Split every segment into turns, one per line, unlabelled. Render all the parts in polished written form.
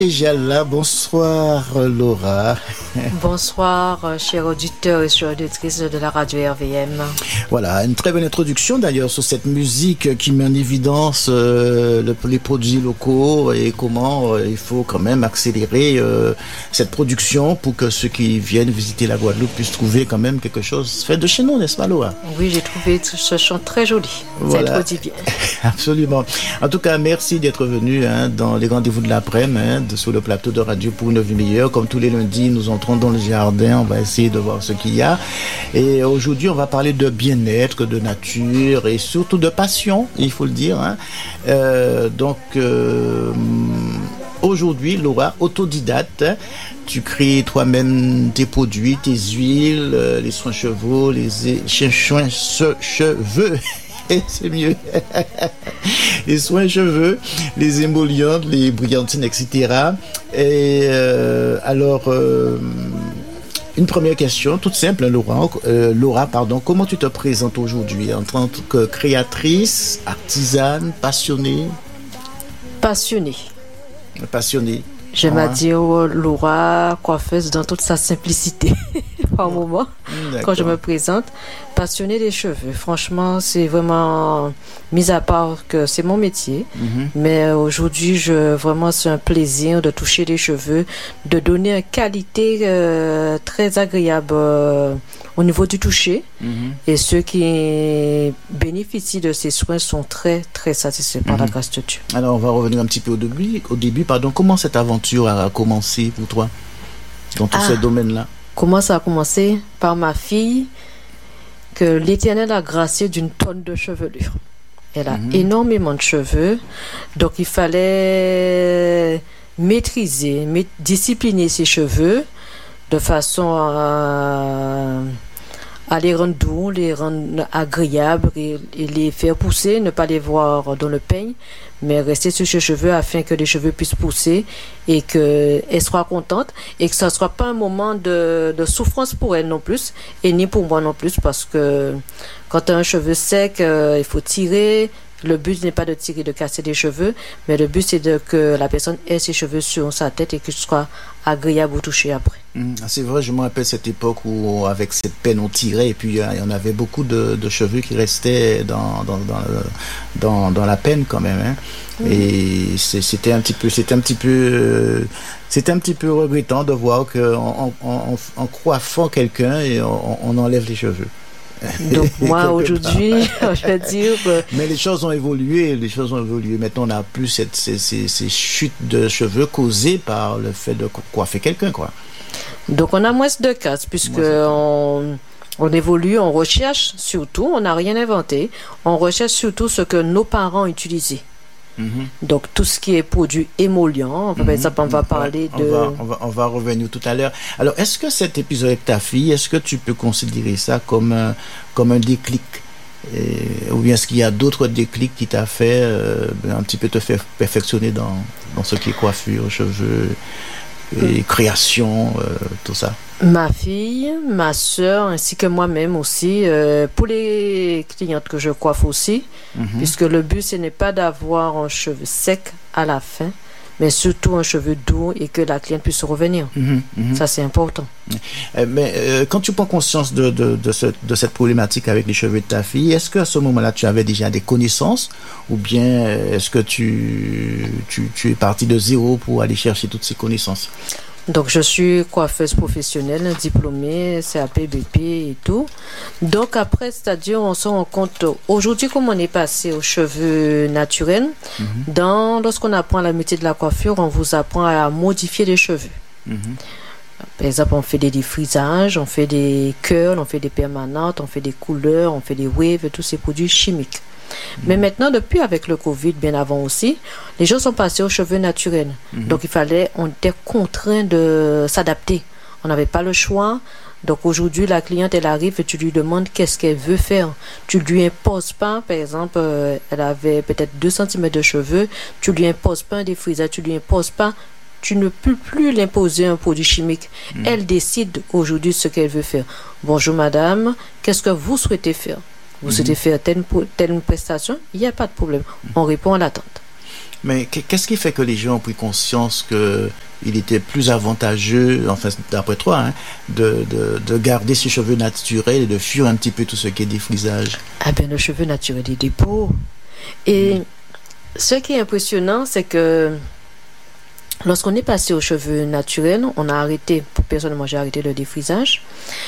Déjà là, bonsoir Laura.
Bonsoir chers auditeurs et chères auditrices de la radio RVM.
Voilà, une très bonne introduction d'ailleurs sur cette musique qui met en évidence les produits locaux et comment il faut quand même accélérer cette production pour que ceux qui viennent visiter la Guadeloupe puissent trouver quand même quelque chose fait de chez nous, n'est-ce pas Laura?
Oui, j'ai trouvé ce chant très joli.
Voilà.
Ça introduit bien.
Absolument. En tout cas, merci d'être venu dans les rendez-vous de l'après-midi sur le plateau de radio pour une vie meilleure. Comme tous les lundis, nous entrons dans le jardin, on va essayer de voir ce qu'il y a. Et aujourd'hui, on va parler de bien-être, de nature et surtout de passion, il faut le dire. Aujourd'hui, Laura, autodidacte, tu crées toi-même tes produits, tes huiles, les soins chevaux, cheveux. C'est mieux. Les soins cheveux, les émollients, les brillantines, etc. Et une première question, toute simple, Laura, comment tu te présentes aujourd'hui en tant que créatrice, artisane, passionnée?
Passionnée.
J'aime
à dire Laura, coiffeuse dans toute sa simplicité par moment.
D'accord.
Quand je me présente, passionnée des cheveux. Franchement, c'est vraiment, mis à part que c'est mon métier, mais aujourd'hui, vraiment, c'est un plaisir de toucher les cheveux, de donner une qualité très agréable au niveau du toucher. Et ceux qui bénéficient de ces soins sont très, très satisfaits par la grâce de Dieu.
Alors, on va revenir un petit peu au début. Comment cette aventure a commencé pour toi dans tous ces domaines-là?
Comment ça a commencé? Par ma fille, que l'Éternel a gracié d'une tonne de chevelure. Elle a énormément de cheveux, donc il fallait maîtriser, discipliner ses cheveux de façon à les rendre doux, les rendre agréables et les faire pousser, ne pas les voir dans le peigne, mais rester sur ses cheveux afin que les cheveux puissent pousser et qu'elle soit contente et que ça ne soit pas un moment de souffrance pour elle non plus et ni pour moi non plus, parce que quand tu as un cheveu sec, il faut tirer. Le but n'est pas de tirer, de casser des cheveux, mais le but c'est que la personne ait ses cheveux sur sa tête et que ce soit agréable au toucher après.
C'est vrai, je me rappelle cette époque où avec cette peine on tirait et puis il y en avait beaucoup de cheveux qui restaient dans la peine quand même. Et c'était un petit peu regrettant de voir qu'en coiffant quelqu'un et on enlève les cheveux.
Donc moi aujourd'hui, je vais dire
mais les choses ont évolué. Maintenant on n'a plus ces chutes de cheveux causées par le fait de coiffer quelqu'un, quoi.
Donc on a moins de casse puisque on évolue, on recherche surtout, on n'a rien inventé, on recherche surtout ce que nos parents utilisaient. Donc tout ce qui est produit émollient, par exemple on va parler
on va revenir tout à l'heure. Alors est-ce que cet épisode avec ta fille, est-ce que tu peux considérer ça comme un déclic, ou bien est-ce qu'il y a d'autres déclics qui t'a fait un petit peu te faire perfectionner dans ce qui est coiffure, cheveux et création, tout ça?
Ma fille, ma sœur, ainsi que moi-même aussi, pour les clientes que je coiffe aussi, puisque le but ce n'est pas d'avoir un cheveu sec à la fin, mais surtout un cheveu doux et que la cliente puisse revenir. Ça c'est important.
Mais quand tu prends conscience de cette problématique avec les cheveux de ta fille, est-ce qu'à ce moment-là tu avais déjà des connaissances, ou bien est-ce que tu es parti de zéro pour aller chercher toutes ces connaissances?
Donc je suis coiffeuse professionnelle, diplômée, CAP, BP et tout. Donc après, c'est-à-dire on se rend compte aujourd'hui comme on est passé aux cheveux naturels. Lorsqu'on apprend la métier de la coiffure, on vous apprend à modifier les cheveux. Par exemple, on fait des défrisages, on fait des curls, on fait des permanentes, on fait des couleurs, on fait des waves, tous ces produits chimiques. Mais maintenant, depuis avec le Covid, bien avant aussi, les gens sont passés aux cheveux naturels. Donc on était contraint de s'adapter. On n'avait pas le choix. Donc aujourd'hui, la cliente, elle arrive et tu lui demandes qu'est-ce qu'elle veut faire. Tu lui imposes pas, par exemple, elle avait peut-être 2 cm de cheveux, tu lui imposes pas un défrisage, tu lui imposes pas. Tu ne peux plus l'imposer un produit chimique. Elle décide aujourd'hui ce qu'elle veut faire. Bonjour madame, qu'est-ce que vous souhaitez faire? Vous souhaitez faire telle prestation? Il n'y a pas de problème. On répond à l'attente.
Mais qu'est-ce qui fait que les gens ont pris conscience que il était plus avantageux, enfin d'après toi, hein, de garder ses cheveux naturels et de fuir un petit peu tout ce qui est défrisage?
Ah ben le cheveu naturel il est beau. Et ce qui est impressionnant, c'est que lorsqu'on est passé aux cheveux naturels, on a arrêté, personnellement j'ai arrêté le défrisage.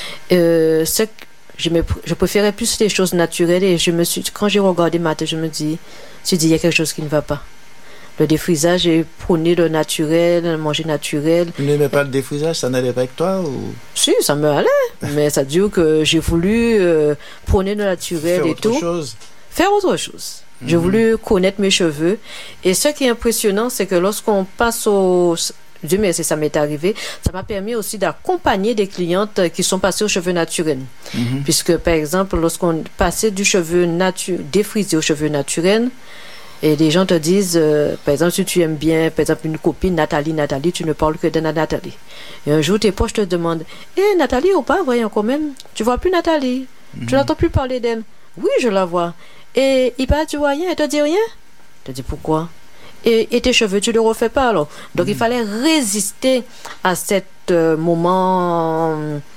Je préférais plus les choses naturelles et quand j'ai regardé ma tête, je me dis, il y a quelque chose qui ne va pas. Le défrisage et prôner le naturel, manger naturel.
Tu n'aimais pas le défrisage, ça n'allait pas avec toi ou...
Si, ça me allait, mais ça veut dire que j'ai voulu prôner le naturel et tout. Faire autre chose. J'ai voulu connaître mes cheveux. Et ce qui est impressionnant, c'est que lorsqu'on passe au... Dieu merci, ça m'est arrivé. Ça m'a permis aussi d'accompagner des clientes qui sont passées aux cheveux naturels. Puisque, par exemple, lorsqu'on passait du cheveu défrisé aux cheveux naturels, et les gens te disent, par exemple, si tu aimes bien, par exemple, une copine, Nathalie, tu ne parles que de Nathalie. Et un jour, tes proches te demandent, Nathalie ou pas, voyons quand même, tu vois plus Nathalie, tu n'entends plus parler d'elle. Oui, je la vois. Et il paraît, tu vois rien, elle te dit rien. Tu te dis pourquoi? Et tes cheveux, tu ne le refais pas alors. Donc, il fallait résister à cet moment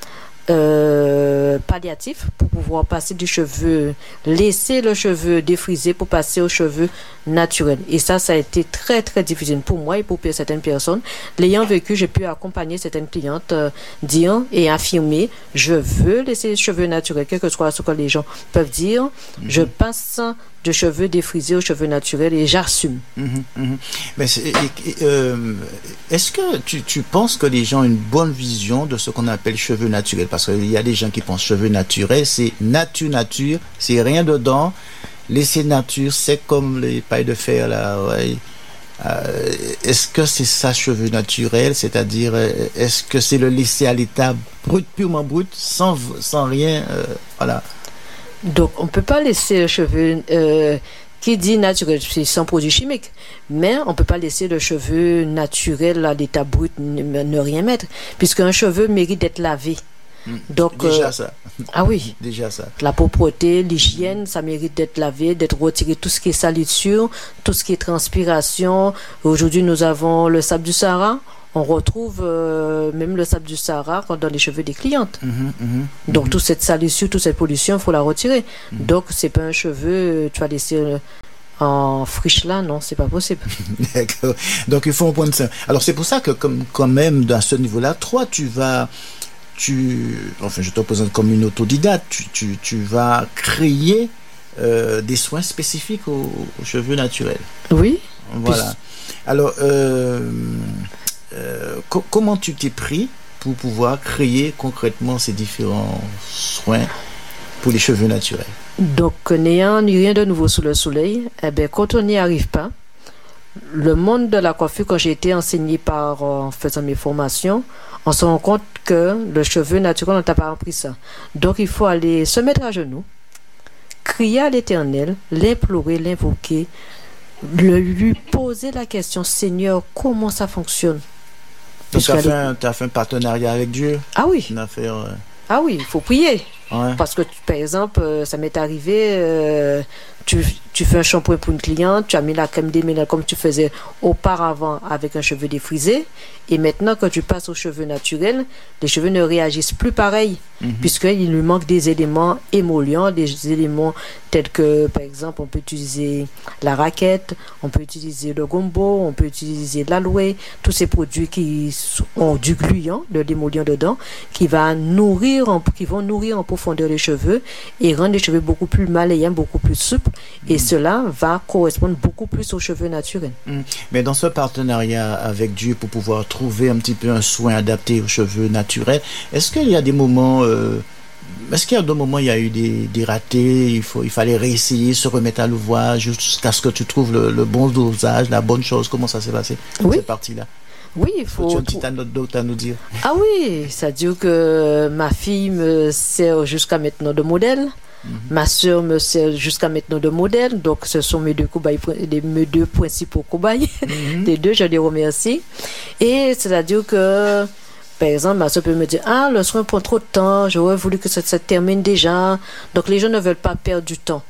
palliatif pour pouvoir passer du cheveu, laisser le cheveu défrisé pour passer aux cheveux naturels. Et ça a été très très difficile pour moi et pour certaines personnes. L'ayant vécu, j'ai pu accompagner certaines clientes dire et affirmer, je veux laisser les cheveux naturels, quel que soit ce que les gens peuvent dire. Je passe de cheveux défrisés aux cheveux naturels et j'assume.
Mais est-ce que tu penses que les gens ont une bonne vision de ce qu'on appelle cheveux naturels? Parce qu'il y a des gens qui pensent cheveux naturels, c'est nature, c'est rien dedans. Laisser nature, c'est comme les pailles de fer là. Ouais. Est-ce que c'est ça cheveux naturels? C'est-à-dire, est-ce que c'est le laisser à l'état brut, purement brut, sans rien, voilà.
Donc, on ne peut pas laisser le cheveu qui dit naturel, c'est sans produits chimiques, mais on ne peut pas laisser le cheveu naturel à l'état brut, ne rien mettre, puisqu'un cheveu mérite d'être lavé. Donc,
déjà ça.
Ah oui.
Déjà ça.
La propreté, l'hygiène, ça mérite d'être lavé, d'être retiré tout ce qui est salissure, tout ce qui est transpiration. Aujourd'hui, nous avons le sable du Sahara. On retrouve même le sable du Sahara dans les cheveux des clientes. Donc, toute cette salissure, toute cette pollution, il faut la retirer. Donc, c'est pas un cheveu, tu vas laisser en friche là, non, c'est pas possible.
D'accord. Donc, il faut en prendre ça. Alors, c'est pour ça que, quand même, à ce niveau-là, toi, enfin, je te présente comme une autodidacte, tu vas créer des soins spécifiques aux cheveux naturels.
Oui.
Voilà. Alors, comment tu t'es pris pour pouvoir créer concrètement ces différents soins pour les cheveux naturels?
Donc, n'ayant rien de nouveau sous le soleil, quand on n'y arrive pas, le monde de la coiffure, quand j'ai été enseignée en faisant mes formations, on se rend compte que le cheveu naturel, on ne t'a pas appris ça. Donc, il faut aller se mettre à genoux, crier à l'Éternel, l'implorer, l'invoquer, lui poser la question, Seigneur, comment ça fonctionne?
Donc, tu as fait un partenariat avec Dieu?
Ah oui. Ah oui, il faut prier. Ouais. Parce que, par exemple, ça m'est arrivé, tu fais un shampoing pour une cliente, tu as mis la crème démêlante comme tu faisais auparavant avec un cheveu défrisé, et maintenant, quand tu passes aux cheveux naturels, les cheveux ne réagissent plus pareil, puisqu'il lui manque des éléments émollients, des éléments tels que, par exemple, on peut utiliser la raquette, on peut utiliser le gombo, on peut utiliser l'aloe, tous ces produits qui ont du gluant, de l'émollient dedans, qui vont nourrir en profondeur les cheveux et rendre les cheveux beaucoup plus malléables, beaucoup plus souples, et cela va correspondre beaucoup plus aux cheveux naturels.
Mais dans ce partenariat avec Dieu pour pouvoir trouver un petit peu un soin adapté aux cheveux naturels, est-ce qu'il y a des moments il y a eu des ratés, il fallait réessayer, se remettre à l'ouvrage jusqu'à ce que tu trouves le bon dosage, la bonne chose? Comment ça s'est passé, cette partie-là?
Oui, il faut.
Tu as une petite anecdote à nous dire? Ah
oui, ça dit que ma fille me sert jusqu'à maintenant de modèle. Ma soeur me sert jusqu'à maintenant de modèle. Donc, ce sont mes deux principaux cobayes. Les deux, je les remercie. Et c'est-à-dire que, par exemple, ma soeur peut me dire, le soin prend trop de temps, j'aurais voulu que ça se termine déjà. Donc, les gens ne veulent pas perdre du temps.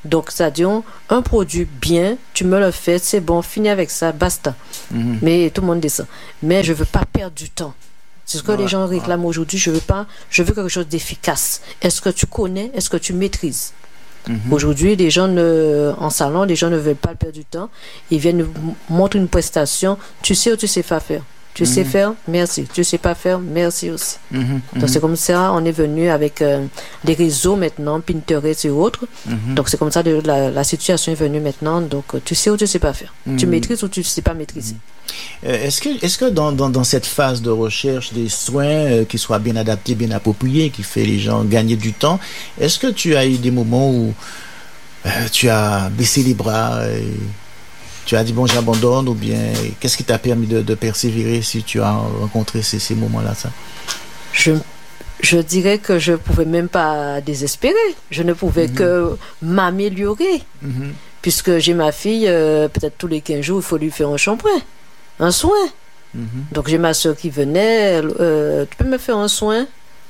Donc, c'est-à-dire, un produit bien, tu me le fais, c'est bon, finis avec ça, basta. Mais tout le monde dit ça. Mais je veux pas perdre du temps. C'est ce que les gens réclament aujourd'hui. Je veux quelque chose d'efficace. Est-ce que tu connais? Est-ce que tu maîtrises? Aujourd'hui, les gens en salon, les gens ne veulent pas perdre du temps. Ils viennent nous montrer une prestation. Tu sais ou tu sais pas faire? Tu sais faire? Merci. Tu sais pas faire? Merci aussi. Donc, c'est comme ça, on est venu avec des réseaux maintenant, Pinterest et autres. Donc, c'est comme ça, la situation est venue maintenant. Donc, tu sais ou tu sais pas faire? Tu maîtrises ou tu sais pas maîtriser?
Est-ce que dans cette phase de recherche des soins qui soient bien adaptés, bien appropriés, qui fait les gens gagner du temps, est-ce que tu as eu des moments où tu as baissé les bras et tu as dit bon j'abandonne, ou bien qu'est-ce qui t'a permis de persévérer si tu as rencontré ces moments-là, ça?
Je dirais que je pouvais même pas désespérer. Je ne pouvais que m'améliorer. Puisque j'ai ma fille, peut-être tous les 15 jours, il faut lui faire un shampoing, un soin. Donc j'ai ma soeur qui venait, tu peux me faire un soin?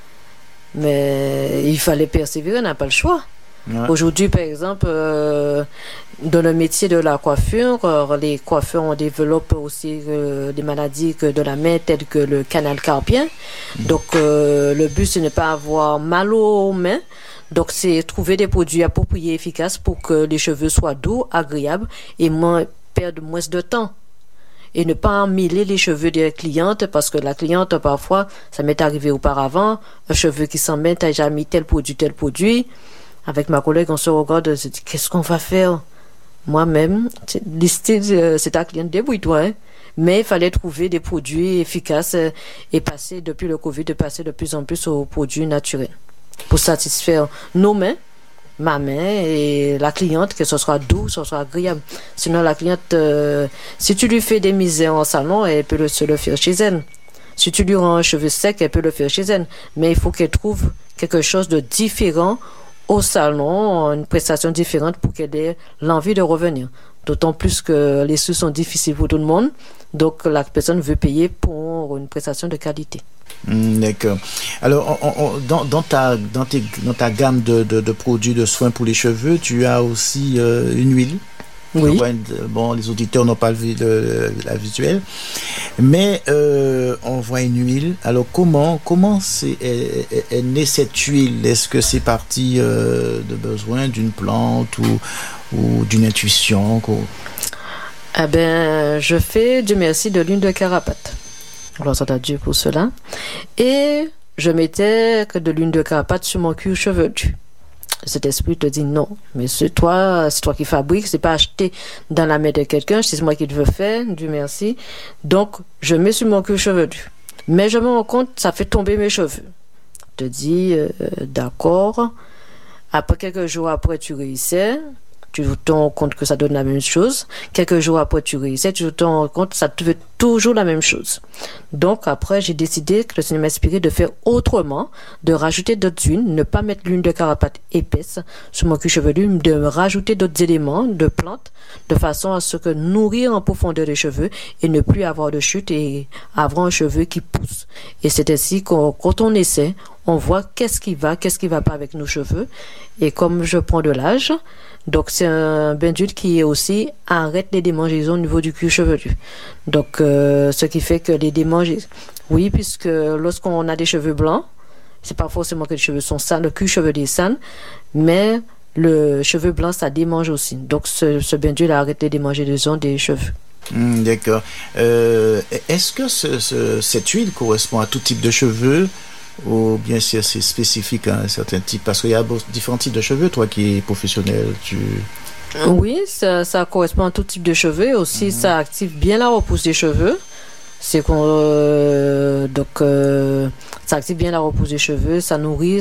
Mais il fallait persévérer, on n'a pas le choix. Aujourd'hui, par exemple, dans le métier de la coiffure, les coiffeurs on développe aussi des maladies de la main telles que le canal carpien. Donc le but c'est de ne pas avoir mal aux mains. Donc c'est trouver des produits appropriés, efficaces pour que les cheveux soient doux, agréables et perdre moins de temps. Et ne pas emmêler les cheveux des clientes, parce que la cliente, parfois, ça m'est arrivé auparavant, un cheveu qui s'en met, t'as déjà mis tel produit. Avec ma collègue, on se regarde, on se dit, qu'est-ce qu'on va faire? Moi-même, c'est ta cliente, débrouille-toi, hein. Mais il fallait trouver des produits efficaces et passer, depuis le Covid, de passer de plus en plus aux produits naturels pour satisfaire nos mains, ma main et la cliente, que ce soit doux, que ce soit agréable. Sinon, la cliente, si tu lui fais des misères en salon, elle peut se le faire chez elle. Si tu lui rends un cheveu sec, elle peut le faire chez elle. Mais il faut qu'elle trouve quelque chose de différent au salon, une prestation différente pour qu'elle ait l'envie de revenir. D'autant plus que les sous sont difficiles pour tout le monde. Donc, la personne veut payer pour une prestation de qualité.
D'accord. Alors, dans ta gamme de produits de soins pour les cheveux, tu as aussi une huile.
Oui.
Bon, les auditeurs n'ont pas la visuelle, mais on voit une huile. Alors, comment est née cette huile? Est-ce que c'est parti de besoin d'une plante ou d'une intuition?
Eh ben, je fais, Dieu merci, de l'huile de carapate. Alors, ça t'a Dieu pour cela. Et je mettais que de l'huile de carapate sur mon cuir chevelu. Cet esprit te dit non, mais c'est toi qui fabrique, c'est pas acheté dans la main de quelqu'un, c'est moi qui le veux faire, Dieu merci. Donc, je mets sur mon cuir chevelu. Mais je me rends compte, ça fait tomber mes cheveux. Je te dis, d'accord. Après, quelques jours après, tu réussis. Tu te rends compte que ça donne la même chose. Quelques jours après, tu réussis. Tu te rends compte que ça te fait toujours la même chose. Donc, après, j'ai décidé que le Seigneur m'a inspiré de faire autrement, de rajouter d'autres huiles, ne pas mettre l'huile de carapate épaisse sur mon cuir chevelu, de rajouter d'autres éléments de plantes, de façon à ce que nourrir en profondeur les cheveux et ne plus avoir de chute et avoir un cheveu qui pousse. Et c'est ainsi quand on essaie, on voit qu'est-ce qui va pas avec nos cheveux. Et comme je prends de l'âge, donc c'est un bain d'huile qui aussi arrête les démangeaisons au niveau du cuir chevelu. Donc ce qui fait que les démangeaisons, oui, puisque lorsqu'on a des cheveux blancs, c'est pas forcément que les cheveux sont sales, le cuir chevelu est sale, mais le cheveu blanc ça démange aussi. Donc ce bain d'huile arrête les démangeaisons des cheveux.
D'accord. Est-ce que cette huile correspond à tout type de cheveux? Ou bien sûr c'est spécifique à un certain type, parce qu'il y a différents types de cheveux, toi qui es professionnel,
Oui, ça correspond à tout type de cheveux aussi. Ça active bien la repousse des cheveux. C'est ça active bien la repousse des cheveux, ça nourrit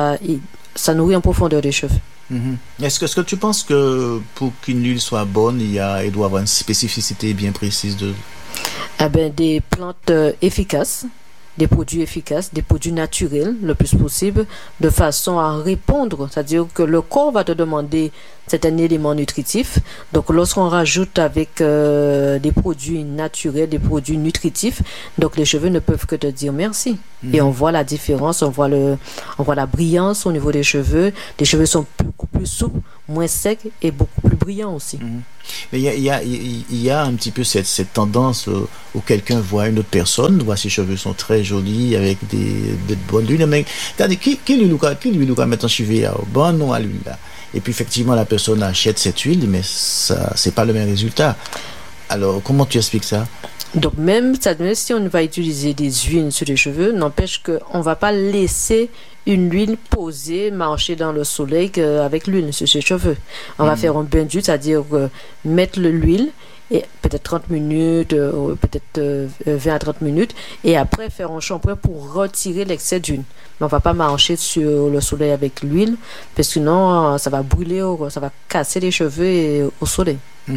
en profondeur des cheveux.
Est-ce que tu penses que pour qu'une huile soit bonne, il doit avoir une spécificité bien précise de...
Des plantes efficaces, des produits efficaces, des produits naturels le plus possible, de façon à répondre, c'est-à-dire que le corps va te demander certains éléments nutritifs. Donc lorsqu'on rajoute avec des produits naturels, des produits nutritifs, donc les cheveux ne peuvent que te dire merci. Et on voit la différence, on voit la brillance au niveau des cheveux. Les cheveux sont beaucoup plus souples, moins sec et beaucoup plus brillant aussi.
Mais il y a un petit peu cette tendance où quelqu'un voit une autre personne, voit ses cheveux sont très jolis avec de bonnes huiles, mais regardez, qui lui mettre en cheveux bon non à l'huile là. Et puis effectivement la personne achète cette huile, mais ça c'est pas le même résultat. Alors comment tu expliques ça?
Donc même si on va utiliser des huiles sur les cheveux, n'empêche qu'on ne va pas laisser une huile posée, marcher dans le soleil avec l'huile sur ses cheveux. On va faire un bain d'huile, c'est-à-dire mettre l'huile et peut-être 30 minutes, peut-être 20 à 30 minutes, et après faire un shampoing pour retirer l'excès d'huile. Mais on ne va pas marcher sur le soleil avec l'huile, parce que sinon ça va brûler, ça va casser les cheveux au soleil.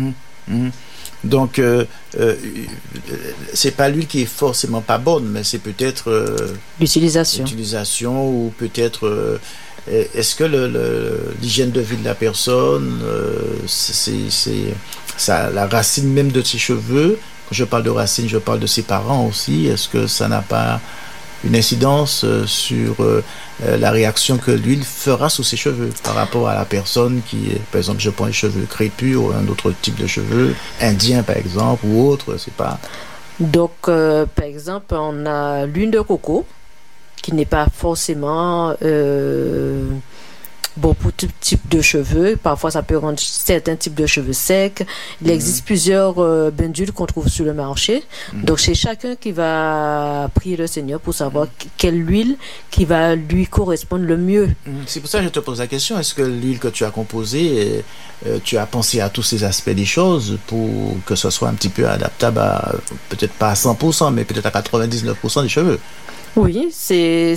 Donc, c'est pas l'huile qui est forcément pas bonne, mais c'est peut-être l'utilisation ou peut-être est-ce que l'hygiène de vie de la personne, c'est ça, la racine même de ses cheveux. Quand je parle de racine, je parle de ses parents aussi. Est-ce que ça n'a pas une incidence sur la réaction que l'huile fera sur ses cheveux par rapport à la personne qui, par exemple, je prends les cheveux crépus ou un autre type de cheveux, indien par exemple, ou autre, c'est pas...
Donc, par exemple, on a l'huile de coco, qui n'est pas forcément bon pour tout type de cheveux. Parfois, ça peut rendre certains types de cheveux secs. Il existe plusieurs bains d'huile qu'on trouve sur le marché. Donc, c'est chacun qui va prier le Seigneur pour savoir quelle huile qui va lui correspondre le mieux.
C'est pour ça que je te pose la question. Est-ce que l'huile que tu as composée, tu as pensé à tous ces aspects des choses pour que ce soit un petit peu adaptable à, peut-être pas à 100%, mais peut-être à 99% des cheveux?
Oui, c'est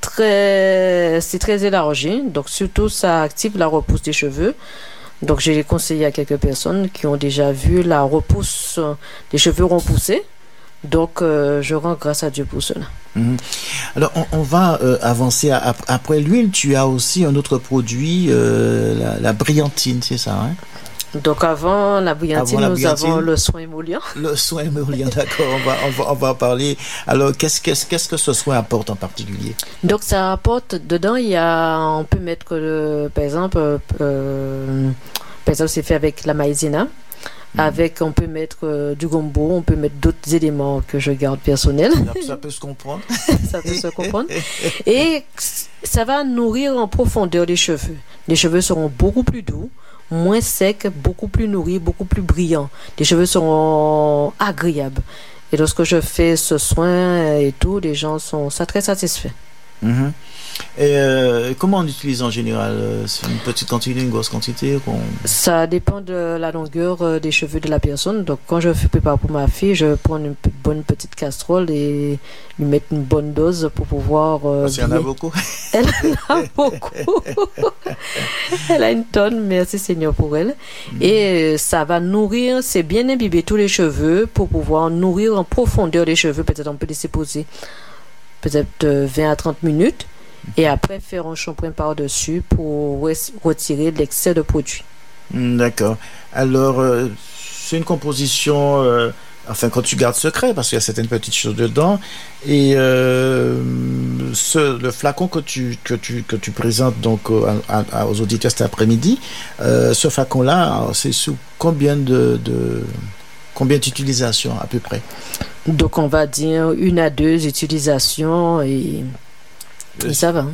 très élargi. Donc, surtout, ça active la repousse des cheveux. Donc, j'ai conseillé à quelques personnes qui ont déjà vu la repousse des cheveux repoussés. Donc, je rends grâce à Dieu pour cela.
Alors, on va avancer. Après l'huile, tu as aussi un autre produit, la brillantine, c'est ça, hein?
Donc avant la brillantine, nous avons le soin émollient.
Le soin émollient, d'accord, on va en parler. Alors, qu'est-ce que ce soin apporte en particulier?
Donc ça apporte, dedans, on peut mettre, par exemple, c'est fait avec la maïzena. On peut mettre du gombo, on peut mettre d'autres éléments que je garde personnels.
Ça peut se comprendre.
Ça peut se comprendre. Et ça va nourrir en profondeur les cheveux. Les cheveux seront beaucoup plus doux, moins secs, beaucoup plus nourris, beaucoup plus brillants. Les cheveux seront agréables. Et lorsque je fais ce soin et tout, les gens sont très satisfaits.
Et comment on utilise en général? C'est une petite quantité, une grosse quantité?
Ça dépend de la longueur des cheveux de la personne. Donc quand je prépare pour ma fille, je prends une bonne petite casserole et lui mettre une bonne dose pour pouvoir...
Parce qu'il y en a beaucoup.
Elle en a beaucoup. Elle a une tonne, merci Seigneur pour elle. Et ça va nourrir, c'est bien imbiber tous les cheveux pour pouvoir nourrir en profondeur les cheveux. Peut-être on peut laisser poser peut-être 20 à 30 minutes. Et après faire un shampoing par-dessus pour retirer l'excès de produit.
D'accord. Alors, c'est une composition, quand tu gardes secret, parce qu'il y a certaines petites choses dedans, et le flacon que tu présentes donc aux auditeurs cet après-midi, ce flacon-là, c'est sous combien d'utilisations à peu près?
Donc on va dire 1 à 2 utilisations et ça va.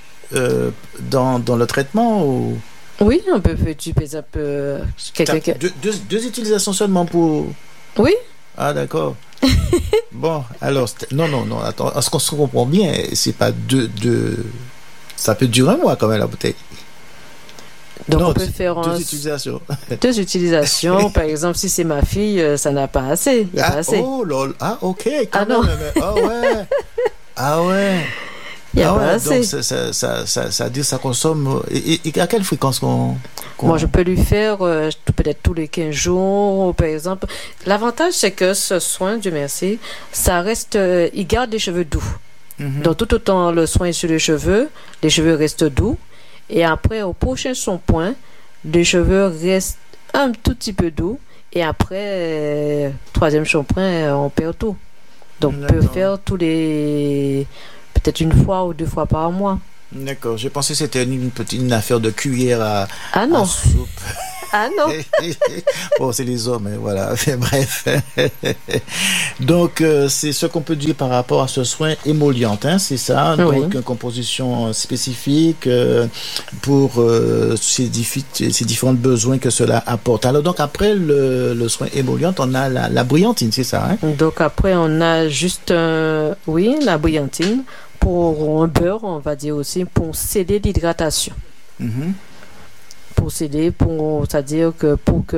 Dans le traitement ou...
Oui, on peut faire du quelqu'un.
Deux utilisations seulement pour...
Oui.
Ah d'accord. Bon, alors non, attends, est-ce qu'on se comprend bien? C'est pas deux... Ça peut durer un mois quand même la bouteille.
Donc on peut faire
2 utilisations.
2 utilisations. Par exemple, si c'est ma fille, ça n'a pas assez. Il n'y a pas assez.
Oh lol. Ah ok. Quand même. Ah ouais. Ah ouais.
Il n'y a pas assez.
Donc ça dit ça consomme. Et à quelle fréquence qu'on...
Moi, je peux lui faire peut-être tous les 15 jours, par exemple. L'avantage, c'est que ce soin, Dieu merci, ça reste... il garde les cheveux doux. Donc tout autant le soin est sur les cheveux restent doux. Et après, au prochain shampoing, les cheveux restent un tout petit peu doux. Et après, troisième shampoing, on perd tout. Donc, on peut faire tous les... peut-être 1 fois ou 2 fois par mois.
D'accord, j'ai pensé que c'était une petite affaire de cuillère à
non.
soupe.
Ah non.
Bon, c'est les hommes, hein, voilà. Bref. Donc, c'est ce qu'on peut dire par rapport à ce soin émollient, hein, c'est ça.
Oui.
Donc, une composition spécifique pour ces différents besoins que cela apporte. Alors, donc, après le soin émollient, on a la brillantine, c'est ça, hein?
Donc, après, on a juste, la brillantine pour un beurre, on va dire aussi, pour céder l'hydratation.
Mm-hmm.
Procéder c'est-à-dire que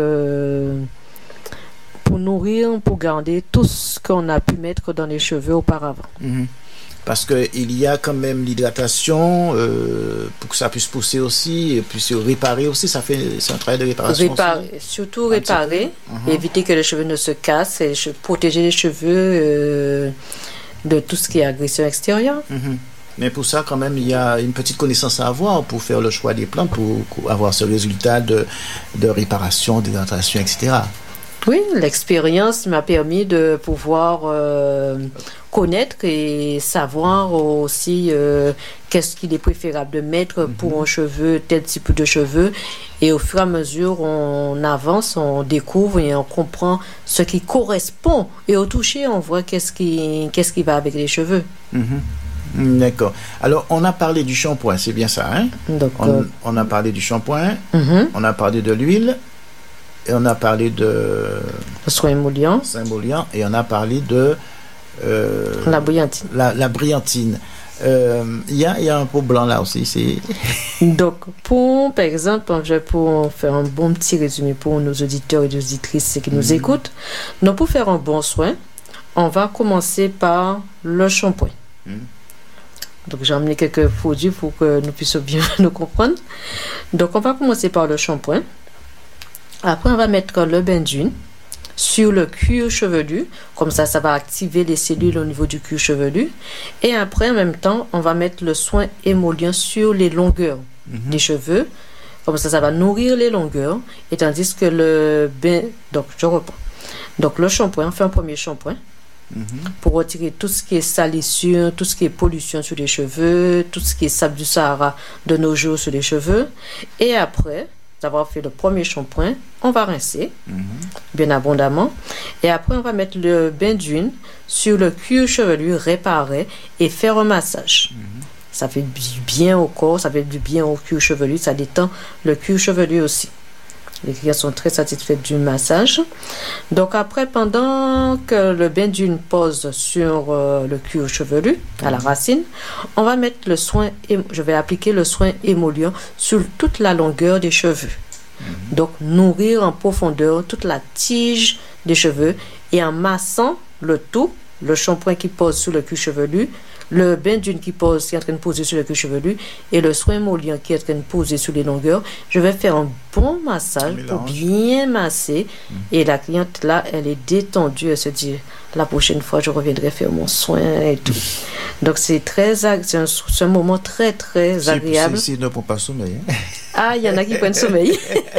pour nourrir, pour garder tout ce qu'on a pu mettre dans les cheveux auparavant.
Mm-hmm. Parce qu'il y a quand même l'hydratation pour que ça puisse pousser aussi et puis se réparer aussi, c'est un travail de réparation aussi.
Surtout réparer, éviter que les cheveux ne se cassent et protéger les cheveux de tout ce qui est agression extérieure.
Mm-hmm. Mais pour ça, quand même, il y a une petite connaissance à avoir pour faire le choix des plantes, pour avoir ce résultat de réparation, d'hydratation, etc.
Oui, l'expérience m'a permis de pouvoir connaître et savoir aussi qu'est-ce qu'il est préférable de mettre pour un cheveu, tel type de cheveux. Et au fur et à mesure, on avance, on découvre et on comprend ce qui correspond. Et au toucher, on voit qu'est-ce qui va avec les cheveux.
D'accord. Alors, on a parlé du shampoing, c'est bien ça, hein?
Donc,
on a parlé du shampoing, on a parlé de l'huile, et on a parlé de...
le soin émollient.
Et on a parlé de...
la brillantine.
La brillantine. Il y a un pot blanc là aussi.
Donc, par exemple, pour faire un bon petit résumé pour nos auditeurs et nos auditrices qui nous écoutent, donc pour faire un bon soin, on va commencer par le shampoing. Donc, j'ai emmené quelques produits pour que nous puissions bien nous comprendre. Donc, on va commencer par le shampoing. Après, on va mettre le bain d'huile sur le cuir chevelu. Comme ça va activer les cellules au niveau du cuir chevelu. Et après, en même temps, on va mettre le soin émollient sur les longueurs des cheveux. Comme ça va nourrir les longueurs. Et tandis que le bain... Donc, je reprends. Donc, le shampoing, on fait un premier shampoing. Pour retirer tout ce qui est salissure, tout ce qui est pollution sur les cheveux, tout ce qui est sable du Sahara de nos jours sur les cheveux. Et après avoir fait le premier shampoing, on va rincer bien abondamment. Et après, on va mettre le bain d'huile sur le cuir chevelu, réparer et faire un massage. Ça fait du bien au corps, ça fait du bien au cuir chevelu, ça détend le cuir chevelu aussi. Les clients sont très satisfaits du massage. Donc après, pendant que le bain d'huile pose sur le cuir chevelu, à la racine, on va mettre je vais appliquer le soin émollient sur toute la longueur des cheveux. Donc nourrir en profondeur toute la tige des cheveux et en massant le tout, le shampoing qui pose sur le cuir chevelu, le bain d'huile qui est en train de poser sur le cuir chevelu et le soin émollient qui est en train de poser sur les longueurs. Je vais faire un bon massage pour bien masser. Et la cliente, là, elle est détendue. Elle se dit, la prochaine fois, je reviendrai faire mon soin et tout. Donc, c'est un moment très, très agréable.
Si ne prend pas sommeil.
Ah, il y en a qui prennent sommeil.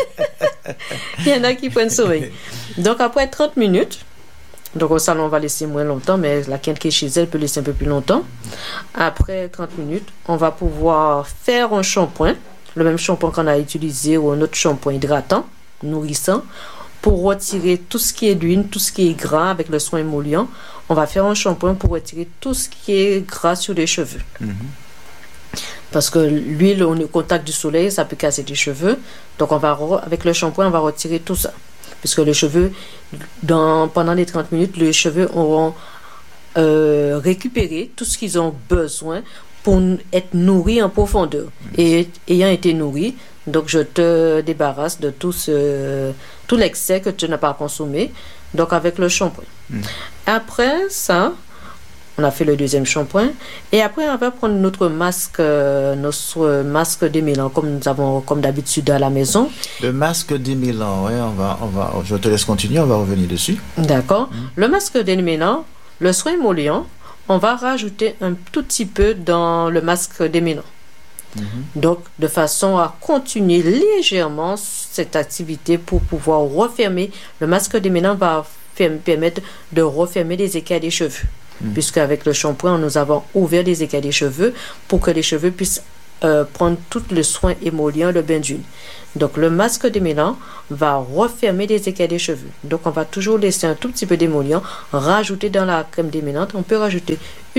Donc, après 30 minutes, donc au salon, on va laisser moins longtemps, mais la cliente qui est chez elle peut laisser un peu plus longtemps. Après 30 minutes, on va pouvoir faire un shampoing, le même shampoing qu'on a utilisé ou un autre shampoing hydratant, nourrissant, pour retirer tout ce qui est d'huile, tout ce qui est gras avec le soin émollient. On va faire un shampoing pour retirer tout ce qui est gras sur les cheveux. Parce que l'huile, au contact du soleil, ça peut casser les cheveux. Donc, avec le shampoing, on va retirer tout ça. Puisque les cheveux, pendant les 30 minutes, les cheveux auront récupéré tout ce qu'ils ont besoin pour être nourris en profondeur. Et ayant été nourris, donc je te débarrasse de tout l'excès que tu n'as pas consommé, donc avec le shampoing. Après ça, on a fait le deuxième shampoing. Et après, on va prendre notre masque démêlant, comme nous avons comme d'habitude à la maison. Le
masque démêlant, ouais, je te laisse continuer, on va revenir dessus.
D'accord. Le masque démêlant, le soin émollient, on va rajouter un tout petit peu dans le masque démêlant. Donc, de façon à continuer légèrement cette activité pour pouvoir refermer. Le masque démêlant va permettre de refermer les écailles des cheveux. Puisque avec le shampoing, nous avons ouvert les écailles des cheveux pour que les cheveux puissent prendre tout le soin émollient, le bain d'huile. Donc le masque démêlant va refermer les écailles des cheveux. Donc on va toujours laisser un tout petit peu d'émollient, rajouter dans la crème démêlante. On peut rajouter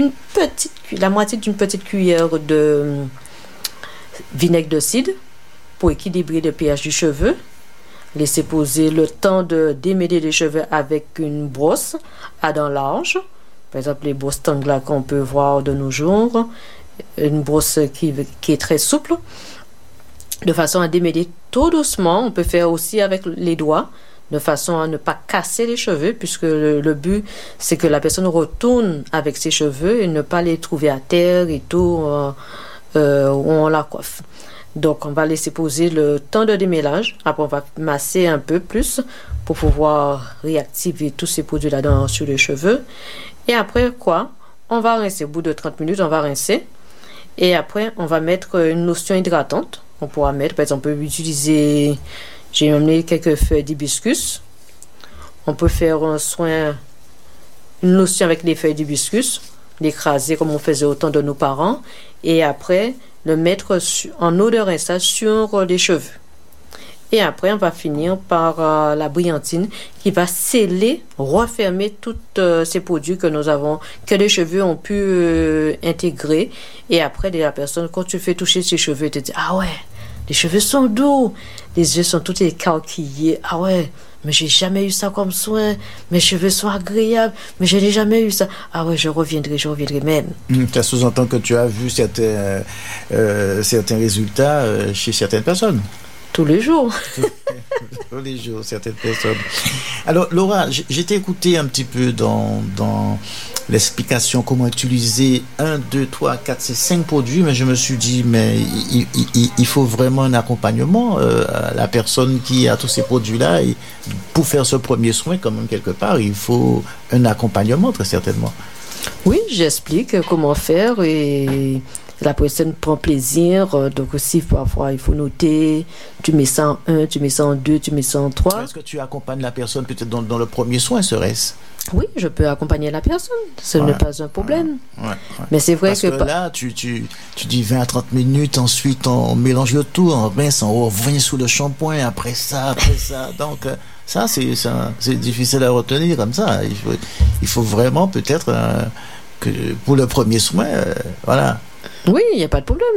la moitié d'une petite cuillère de vinaigre de cidre pour équilibrer le pH du cheveu. Laisser poser le temps de démêler les cheveux avec une brosse à dents larges. Par exemple, les brosses Tangla qu'on peut voir de nos jours. Une brosse qui est très souple. De façon à démêler tout doucement. On peut faire aussi avec les doigts. De façon à ne pas casser les cheveux. Puisque le but, c'est que la personne retourne avec ses cheveux et ne pas les trouver à terre et tout. Où on la coiffe. Donc, on va laisser poser le temps de démêlage. Après, on va masser un peu plus pour pouvoir réactiver tous ces produits-là sur les cheveux. Et après, on va rincer. Au bout de 30 minutes, on va rincer. Et après, on va mettre une lotion hydratante. On pourra mettre, par exemple, on peut utiliser... J'ai amené quelques feuilles d'hibiscus. On peut faire une lotion avec les feuilles d'hibiscus. L'écraser comme on faisait au temps de nos parents. Et après... le mettre en eau de rinçage sur les cheveux. Et après, on va finir par la brillantine qui va sceller, refermer tous ces produits que les cheveux ont pu intégrer. Et après, la personne, quand tu fais toucher ses cheveux, tu te dis, ah ouais, les cheveux sont doux, les yeux sont tout écarquillés, ah ouais, mais j'ai jamais eu ça comme soin, mes cheveux sont agréables, mais je n'ai jamais eu ça. Ah ouais, je reviendrai même.
Ça sous-entend que tu as vu certains résultats chez certaines personnes.
Tous les jours.
Tous les jours, certaines personnes. Alors, Laura, j'ai t'ai écouté un petit peu dans l'explication comment utiliser 1, 2, 3, 4, 5 produits, mais je me suis dit, mais il faut vraiment un accompagnement à la personne qui a tous ces produits-là. Et pour faire ce premier soin, quand même, quelque part, il faut un accompagnement, très certainement.
Oui, j'explique comment faire et... la personne prend plaisir, donc aussi parfois il faut noter, tu mets ça en 1, tu mets ça en 2, tu mets ça en 3.
Est-ce que tu accompagnes la personne peut-être dans le premier soin, serait-ce?
Oui, je peux accompagner la personne, ce n'est pas un problème.
Ouais.
Mais c'est vrai
que là, tu dis 20 à 30 minutes, ensuite on mélange le tout, on rince, on revient sous le shampoing, après ça. Donc ça, c'est difficile à retenir comme ça. Il faut vraiment peut-être que pour le premier soin, voilà.
Oui, il n'y a pas de problème.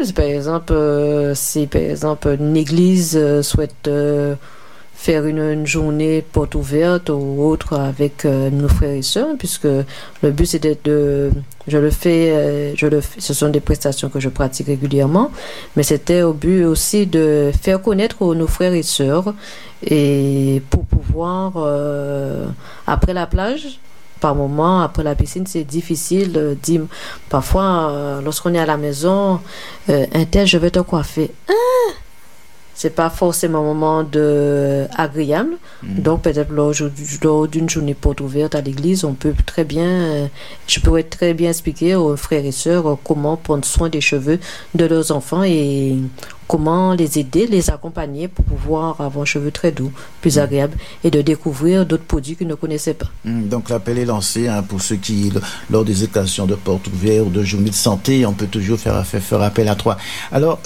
Si par exemple une église souhaite faire une journée porte ouverte ou autre avec nos frères et sœurs, puisque le but c'est ce sont des prestations que je pratique régulièrement, mais c'était au but aussi de faire connaître nos frères et sœurs et pour pouvoir après la plage. Par moment, après la piscine, c'est difficile. Parfois, lorsqu'on est à la maison, un tel, je vais te coiffer. C'est pas forcément un moment agréable. Donc, peut-être lors d'une journée porte ouverte à l'église, je pourrais très bien expliquer aux frères et sœurs comment prendre soin des cheveux de leurs enfants et comment les aider, les accompagner pour pouvoir avoir un cheveu très doux, plus agréable et de découvrir d'autres produits qu'ils ne connaissaient pas.
Donc l'appel est lancé pour ceux qui, lors des occasions de porte ouverte ou de journée de santé, on peut toujours faire appel à toi. Alors,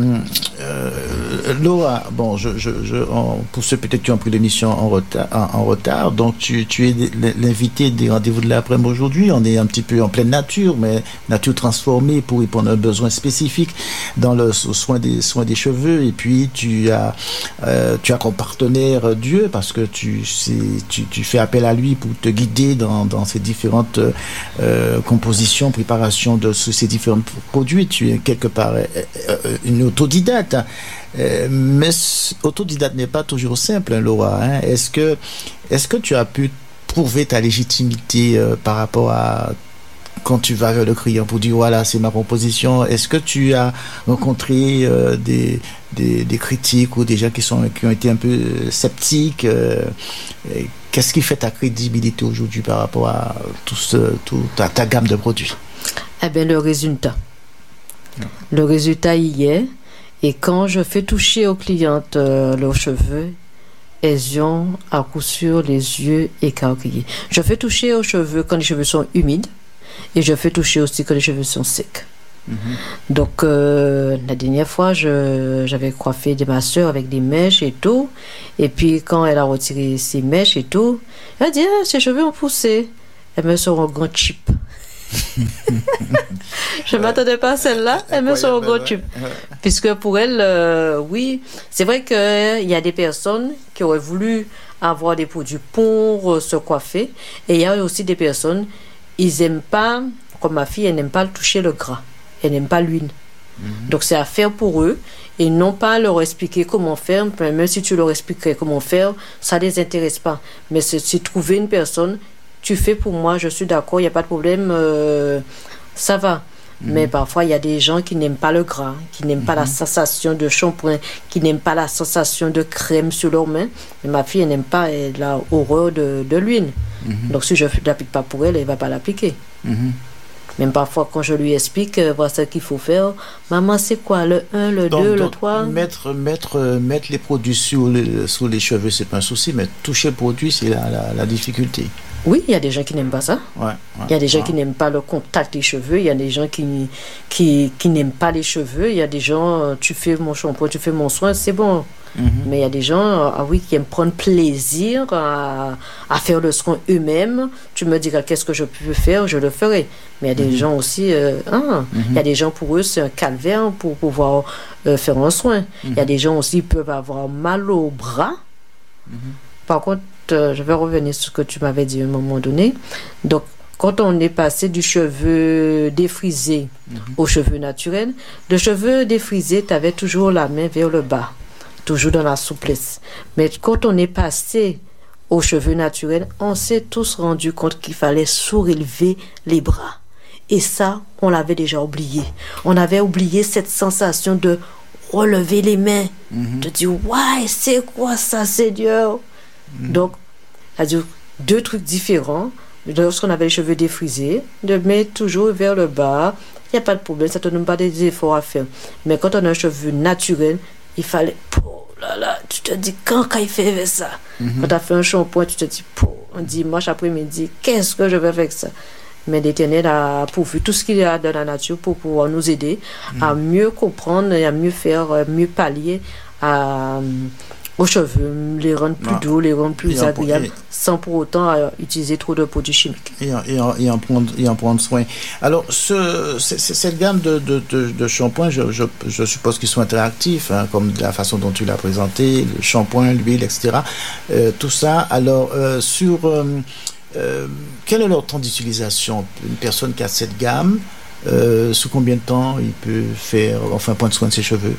Laura, bon, pour ceux peut-être qui ont pris l'émission en retard, donc tu es l'invité des rendez-vous de l'après-midi aujourd'hui. On est un petit peu en pleine nature, mais nature transformée pour répondre à un besoin spécifique dans le soin des cheveux. Et puis tu as comme partenaire Dieu, parce que tu fais appel à lui pour te guider dans ces différentes compositions, préparations de ces différents produits. Tu es quelque part une autodidacte. Mais autodidacte n'est pas toujours simple, Laura. Est-ce que tu as pu prouver ta légitimité par rapport à quand tu vas vers le client pour dire voilà, c'est ma proposition? Est-ce que tu as rencontré des critiques ou des gens qui ont été un peu sceptiques? Qu'est-ce qui fait ta crédibilité aujourd'hui par rapport à toute ta gamme de produits?
Eh bien, le résultat. Le résultat y est. Et quand je fais toucher aux clientes leurs cheveux, elles ont à coup sûr les yeux écarquillés. Je fais toucher aux cheveux quand les cheveux sont humides et je fais toucher aussi quand les cheveux sont secs. Donc, la dernière fois, j'avais coiffé ma soeur avec des mèches et tout. Et puis, quand elle a retiré ses mèches et tout, elle a dit, ah, ses cheveux ont poussé. Elle me sort un grand chip. Je ne m'attendais pas à celle-là. Elle me sort un grand chip. Puisque pour elle, oui, c'est vrai qu'il y a des personnes qui auraient voulu avoir des produits pour se coiffer. Et il y a aussi des personnes, ils n'aiment pas, comme ma fille, elle n'aime pas toucher le gras. Elle n'aime pas l'huile. Donc c'est à faire pour eux et non pas leur expliquer comment faire. Même si tu leur expliquerais comment faire, ça ne les intéresse pas. Mais si trouver une personne, tu fais pour moi, je suis d'accord, il n'y a pas de problème, ça va. Mais parfois, il y a des gens qui n'aiment pas le gras, qui n'aiment pas la sensation de shampoing, qui n'aiment pas la sensation de crème sur leurs mains. Et ma fille, elle n'aime pas, elle a horreur de l'huile. Donc si je ne l'applique pas pour elle, elle ne va pas l'appliquer. Même parfois, quand je lui explique, voilà ce qu'il faut faire. Maman, c'est quoi le 1, le 2, le 3?
Mettre les produits sur les cheveux, c'est pas un souci, mais toucher le produit, c'est la difficulté.
Oui, il y a des gens qui n'aiment pas ça.
Ouais,
il y a des gens qui n'aiment pas le contact des cheveux. Il y a des gens qui n'aiment pas les cheveux. Il y a des gens, tu fais mon shampoing, tu fais mon soin, c'est bon. Mais il y a des gens, qui aiment prendre plaisir à faire le soin eux-mêmes. Tu me diras qu'est-ce que je peux faire, je le ferai. Mais il y a des gens aussi, il y a des gens pour eux, c'est un calvaire pour pouvoir faire un soin. Il y a des gens aussi qui peuvent avoir mal au bras. Par contre, je vais revenir sur ce que tu m'avais dit à un moment donné. Donc, quand on est passé du cheveu défrisé au cheveu naturel, le cheveu défrisé, tu avais toujours la main vers le bas, toujours dans la souplesse. Mais quand on est passé aux cheveux naturels, on s'est tous rendu compte qu'il fallait surélever les bras. Et ça, on l'avait déjà oublié. On avait oublié cette sensation de relever les mains, de dire « Ouais, c'est quoi ça, Seigneur ?» Donc, c'est-à-dire deux trucs différents. Lorsqu'on avait les cheveux défrisés, de mettre toujours vers le bas, il n'y a pas de problème, ça ne te donne pas des efforts à faire. Mais quand on a un cheveu naturel, il fallait, oh là là, tu te dis, quand il fait ça? Quand tu as fait un shampoing, tu te dis, un dimanche après-midi, qu'est-ce que je vais faire avec ça? Mais l'Éternel a pourvu tout ce qu'il y a dans la nature pour pouvoir nous aider à mieux comprendre et à mieux faire, mieux pallier aux cheveux, les rendre plus doux, les rendre plus agréables, sans pour autant utiliser trop de produits chimiques.
Et en prendre soin. Alors, cette gamme de shampoings, je suppose qu'ils sont interactifs, comme la façon dont tu l'as présenté, le shampoing, l'huile, etc. Tout ça. Alors, quel est leur temps d'utilisation? Une personne qui a cette gamme, sous combien de temps il peut prendre soin de ses cheveux?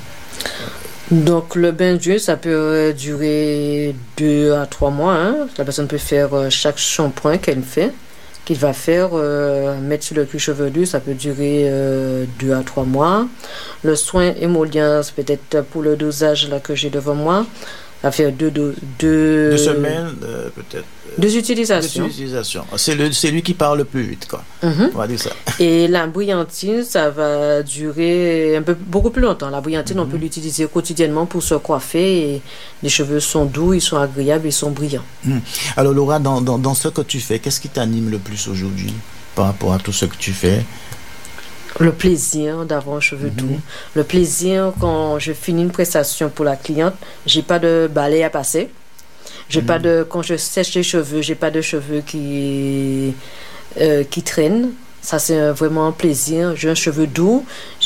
Donc, le bain d'huile, ça peut durer 2 à 3 mois. La personne peut faire chaque shampoing qu'il va faire, mettre sur le cuir chevelu, ça peut durer 2 à 3 mois. Le soin émollient, c'est peut-être pour le dosage là, que j'ai devant moi, ça va faire 2
semaines, peut-être.
2 utilisations.
C'est lui qui parle le plus vite, quoi. On va dire ça.
Et la brillantine, ça va durer beaucoup plus longtemps. La brillantine, on peut l'utiliser quotidiennement pour se coiffer. Et les cheveux sont doux, ils sont agréables, ils sont brillants.
Alors Laura, dans ce que tu fais, qu'est-ce qui t'anime le plus aujourd'hui par rapport à tout ce que tu fais?
Le plaisir d'avoir un cheveu doux. Le plaisir quand je finis une prestation pour la cliente, j'ai pas de balai à passer. J'ai pas quand je sèche les cheveux, j'ai pas de cheveux qui traînent. Ça, c'est vraiment un plaisir. J'ai un cheveu doux.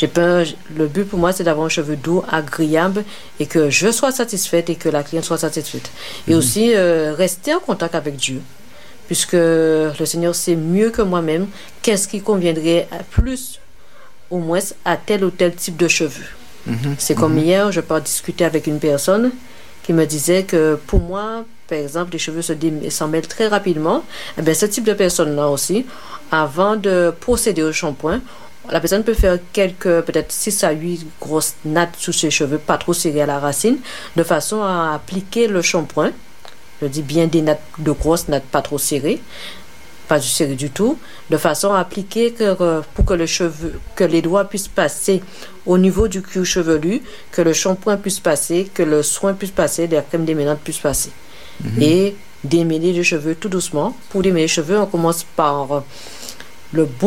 Le but pour moi, c'est d'avoir un cheveu doux, agréable et que je sois satisfaite et que la cliente soit satisfaite. Et aussi, rester en contact avec Dieu. Puisque le Seigneur sait mieux que moi-même qu'est-ce qui conviendrait plus, au moins, à tel ou tel type de cheveux. C'est comme hier, je peux discuter avec une personne qui me disait que pour moi, par exemple, les cheveux s'en mêlent très rapidement. Eh bien, ce type de personne-là aussi, avant de procéder au shampoing, la personne peut faire peut-être 6 à 8 grosses nattes sous ses cheveux, pas trop serrées à la racine, de façon à appliquer le shampoing. Je dis bien des nattes, de grosses nattes pas trop serrées, pas serrées du tout, de façon à appliquer pour que les doigts puissent passer au niveau du cuir chevelu, que le shampoing puisse passer, que le soin puisse passer, la crème démêlante puisse passer. Et démêler les cheveux tout doucement. Pour démêler les cheveux, on commence par le bout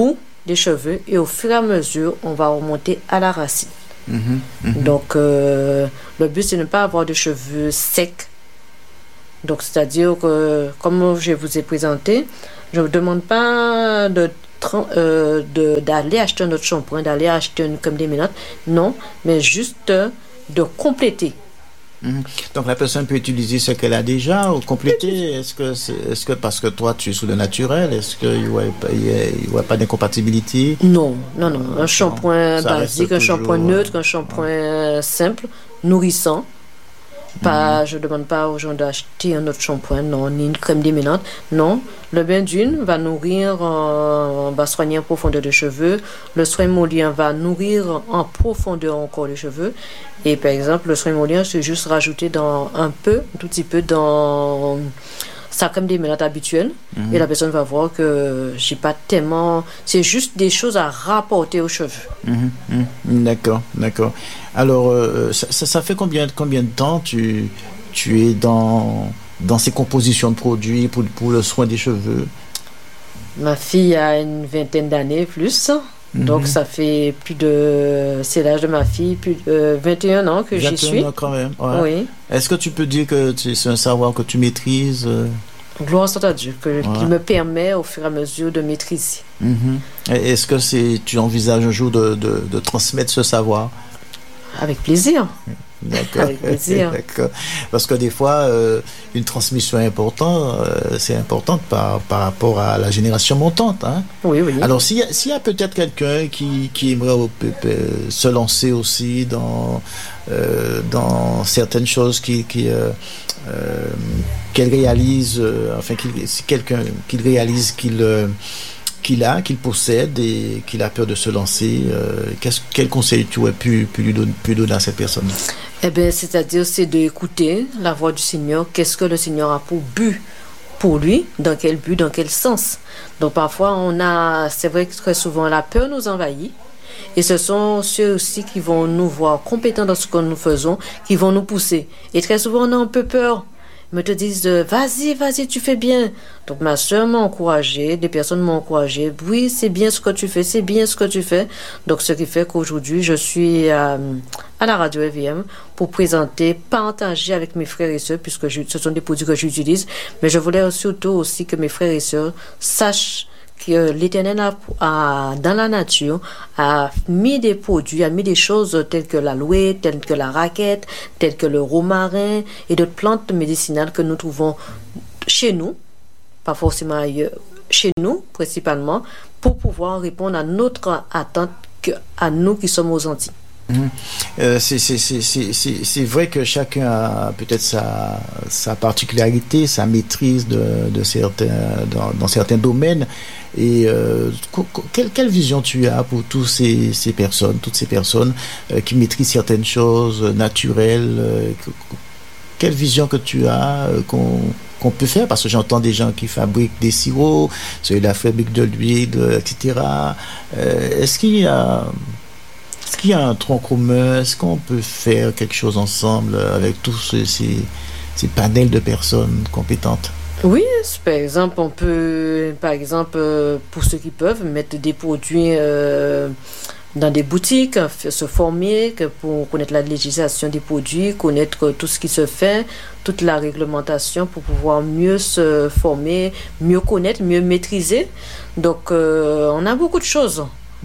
des cheveux et au fur et à mesure, on va remonter à la racine. Donc, le but, c'est de ne pas avoir de cheveux secs. Donc, c'est-à-dire que, comme je vous ai présenté, je ne vous demande pas d'aller acheter un autre shampoing, d'aller acheter une crème démaquillante. Non, mais juste de compléter.
Donc la personne peut utiliser ce qu'elle a déjà ou compléter. Est-ce que parce que toi tu es sous le naturel, est-ce qu'il n'y a pas d'incompatibilité?
Non. Un shampoing basique, un shampoing neutre, un shampoing simple, nourrissant. Je ne demande pas aux gens d'acheter un autre shampoing, non, ni une crème démaquillante. Non, le bain d'huile va nourrir, va soigner en profondeur les cheveux. Le soin émollient va nourrir en profondeur encore les cheveux. Et par exemple, le soin émollient, c'est juste rajouter un tout petit peu dans sa crème démaquillante habituelle. Et la personne va voir que j'ai pas tellement... C'est juste des choses à rapporter aux cheveux.
D'accord. Alors, ça fait combien de temps tu es dans ces compositions de produits pour le soin des cheveux?
Ma fille a une 20aine d'années plus. Donc, ça fait c'est l'âge de ma fille, plus de 21 ans que j'y suis.
21 ans quand même, ouais.
Oui.
Est-ce que tu peux dire que c'est un savoir que tu maîtrises?
Gloire soit à Dieu, qui me permet au fur et à mesure de maîtriser.
Est-ce que tu envisages un jour de transmettre ce savoir?
Avec plaisir.
D'accord.
Avec plaisir.
D'accord. Parce que des fois, une transmission c'est importante par rapport à la génération montante. Hein?
Oui.
Alors, s'il y a peut-être quelqu'un qui aimerait se lancer aussi dans certaines choses qu'elle réalise, si quelqu'un qu'il réalise qu'il possède et qu'il a peur de se lancer, quel conseil tu aurais pu donner à cette personne?
Eh bien, c'est-à-dire, c'est d'écouter la voix du Seigneur. Qu'est-ce que le Seigneur a pour but pour lui? Dans quel but? Dans quel sens? Donc, parfois, c'est vrai que très souvent, la peur nous envahit. Et ce sont ceux aussi qui vont nous voir compétents dans ce que nous faisons, qui vont nous pousser. Et très souvent, on a un peu peur. Me te disent vas-y, tu fais bien. Donc ma soeur m'a encouragée, des personnes m'ont encouragée. Oui, c'est bien ce que tu fais. Donc ce qui fait qu'aujourd'hui je suis à la radio FVM pour partager avec mes frères et sœurs, puisque ce sont des produits que j'utilise. Mais je voulais surtout aussi que mes frères et sœurs sachent que l'Éternel dans la nature a mis des produits, a mis des choses telles que l'aloe, telles que la raquette, telles que le romarin et d'autres plantes médicinales que nous trouvons chez nous, pas forcément ailleurs, chez nous principalement, pour pouvoir répondre à notre attente, à nous qui sommes aux Antilles.
C'est vrai que chacun a peut-être sa particularité, sa maîtrise dans certains domaines. Et quelle vision tu as pour toutes ces personnes qui maîtrisent certaines choses naturelles? Quelle vision que tu as qu'on peut faire? Parce que j'entends des gens qui fabriquent des sirops, ceux-là fabriquent de l'huile, etc. Est-ce qu'il y a un tronc commun? Est-ce qu'on peut faire quelque chose ensemble avec tous ces panels de personnes compétentes?
Oui, par exemple, on peut, pour ceux qui peuvent, mettre des produits dans des boutiques, se former pour connaître la législation des produits, connaître tout ce qui se fait, toute la réglementation pour pouvoir mieux se former, mieux connaître, mieux maîtriser. Donc, on a beaucoup de choses.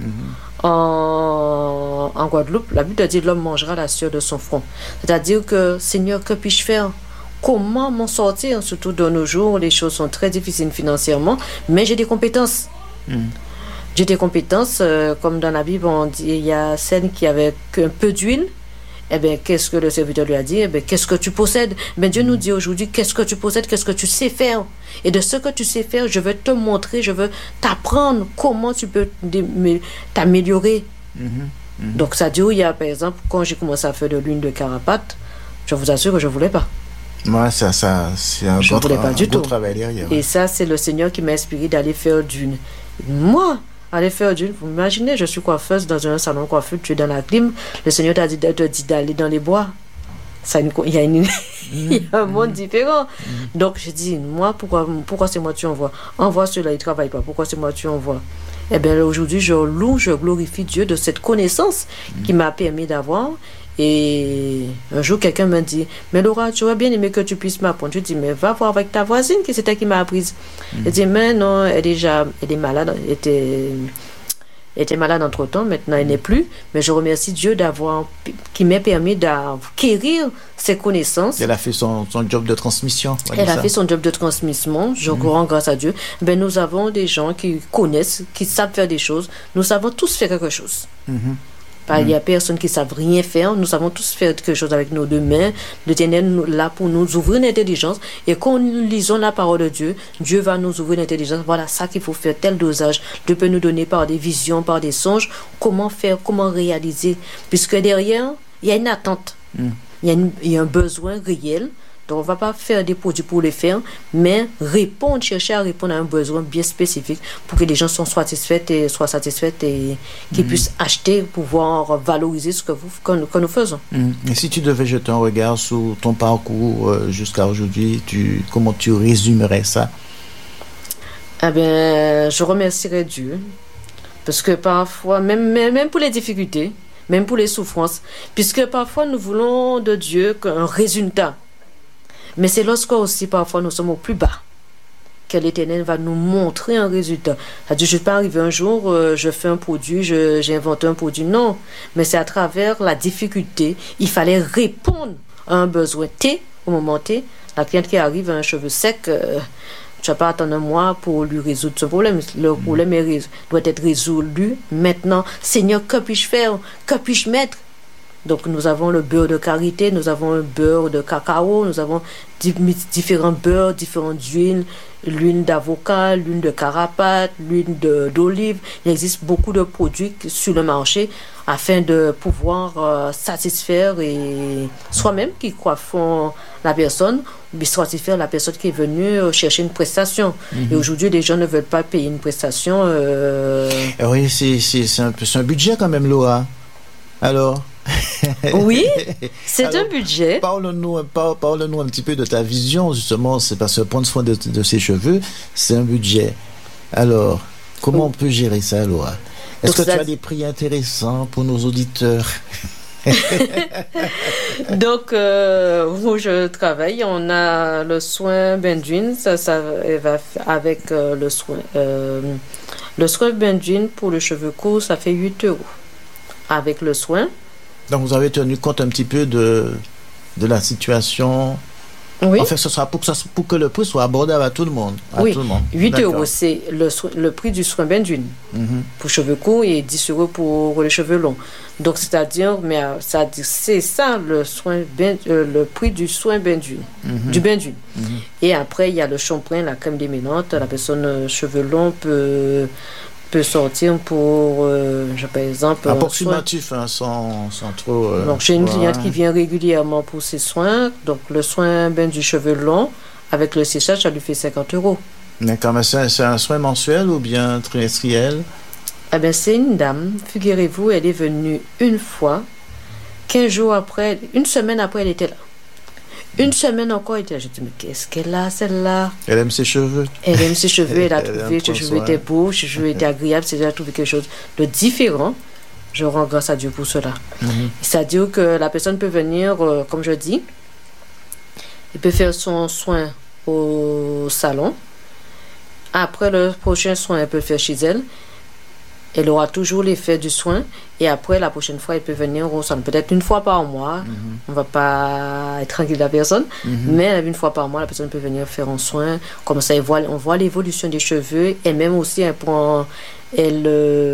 En Guadeloupe, la Bible dit l'homme mangera la sueur de son front. C'est-à-dire que, Seigneur, que puis-je faire? Comment m'en sortir? Surtout de nos jours, les choses sont très difficiles financièrement, mais j'ai des compétences. J'ai des compétences, comme dans la Bible, on dit, il y a celle qui avait un peu d'huile. Eh bien, qu'est-ce que le serviteur lui a dit? Eh bien, qu'est-ce que tu possèdes? Ben, Dieu nous dit aujourd'hui, qu'est-ce que tu possèdes? Qu'est-ce que tu sais faire? Et de ce que tu sais faire, je veux te montrer, je veux t'apprendre comment tu peux t'améliorer. Donc, ça dit, il y a, par exemple, quand j'ai commencé à faire de l'huile de carapate, je vous assure que je ne voulais pas.
Ouais, c'est un beau travail derrière.
Et ça, c'est le Seigneur qui m'a inspiré d'aller faire d'une. Moi, aller faire d'une. Vous imaginez, je suis coiffeuse dans un salon de coiffure, tu es dans la clim. Le Seigneur t'a dit d'aller dans les bois. Il y a un monde différent. Donc, je dis, moi, pourquoi c'est moi tu envoies? Envoie ceux-là, ils ne travaillent pas. Pourquoi c'est moi tu envoies? Eh bien, aujourd'hui, je loue, je glorifie Dieu de cette connaissance qui m'a permis d'avoir. Et un jour, quelqu'un m'a dit, mais Laura, tu aurais bien aimé que tu puisses m'apprendre. Je dis, mais va voir avec ta voisine qui c'était qui m'a apprise. Elle dit, mais non, elle est malade, était malade entre-temps, maintenant elle n'est plus, mais je remercie Dieu qui m'a permis d'acquérir ces connaissances.
Elle a fait son job de transmission.
Elle a fait son job de transmission, je rends grâce à Dieu. Ben, nous avons des gens qui connaissent, qui savent faire des choses, nous savons tous faire quelque chose. Il y a personne qui ne savent rien faire. Nous savons tous faire quelque chose avec nos deux mains. L'Éternel est là pour nous ouvrir l'intelligence. Et quand nous lisons la parole de Dieu, Dieu va nous ouvrir l'intelligence. Voilà ça qu'il faut faire, tel dosage. Dieu peut nous donner par des visions, par des songes, comment faire, comment réaliser. Puisque derrière, il y a une attente. Il y a un besoin réel. Donc, on ne va pas faire des produits pour les faire, mais chercher à répondre à un besoin bien spécifique pour que les gens soient satisfaits et qu'ils puissent acheter, pouvoir valoriser ce que nous faisons.
Et si tu devais jeter un regard sur ton parcours jusqu'à aujourd'hui, comment tu résumerais ça?
Eh bien, je remercierais Dieu, parce que parfois, même pour les difficultés, même pour les souffrances, puisque parfois nous voulons de Dieu un résultat. Mais c'est lorsque aussi parfois nous sommes au plus bas que l'Éternel va nous montrer un résultat. C'est-à-dire, je ne suis pas arrivé un jour, je fais un produit, j'ai inventé un produit. Non, mais c'est à travers la difficulté. Il fallait répondre à un besoin T, au moment T. La cliente qui arrive a un cheveu sec, tu ne vas pas attendre un mois pour lui résoudre ce problème. Le problème doit être résolu maintenant. Seigneur, que puis-je faire? Que puis-je mettre? Donc, nous avons le beurre de karité, nous avons le beurre de cacao, nous avons différents beurres, différentes huiles, l'huile d'avocat, l'huile de carapate, l'huile d'olive. Il existe beaucoup de produits sur le marché afin de pouvoir satisfaire soi-même qui coiffons la personne, ou satisfaire la personne qui est venue chercher une prestation. Et aujourd'hui, les gens ne veulent pas payer une prestation.
Oui, c'est un budget quand même, Laura. Alors
oui, c'est un budget.
Parle-nous un petit peu de ta vision, justement. C'est parce que prendre soin de ses cheveux, c'est un budget. Alors, comment on peut gérer ça, Laura? Est-ce que tu as des prix intéressants pour nos auditeurs?
Donc, où je travaille, on a le soin Benduin, ça va avec le soin. Le soin Benduin pour le cheveu court, ça fait 8 € avec le soin.
Donc, vous avez tenu compte un petit peu de la situation.
Oui.
En fait, ce sera pour que le prix soit abordable à tout le monde.
Oui, 8 €, c'est le prix du soin Benduin pour cheveux courts et 10 € pour les cheveux longs. Donc, c'est-à-dire, c'est ça le prix du soin Benduin, du Benduin. Et après, il y a le shampoing, la crème démaillant. La personne cheveux longs peut sortir pour, par exemple...
Approximatif, sans trop...
donc, j'ai une cliente qui vient régulièrement pour ses soins. Donc, le soin du cheveu long, avec le séchage, ça lui fait 50 €.
D'accord, mais c'est un soin mensuel ou bien trimestriel?
Eh bien, c'est une dame, figurez-vous, elle est venue une fois, 15 jours après, une semaine après, elle était là. Une semaine encore, elle était là. J'ai dit, mais qu'est-ce qu'elle a, celle-là?
Elle aime ses cheveux.
Elle aime ses cheveux, elle a trouvé que ses cheveux étaient beaux, ses cheveux étaient agréables, elle a trouvé quelque chose de différent. Je rends grâce à Dieu pour cela. C'est-à-dire que la personne peut venir, comme je dis, elle peut faire son soin au salon. Après le prochain soin, elle peut le faire chez elle. Elle aura toujours l'effet du soin. Et après, la prochaine fois, elle peut venir au salon. Peut-être une fois par mois. On ne va pas être tranquille de la personne. Mais une fois par mois, la personne peut venir faire un soin. Comme ça, on voit l'évolution des cheveux. Et même aussi, elle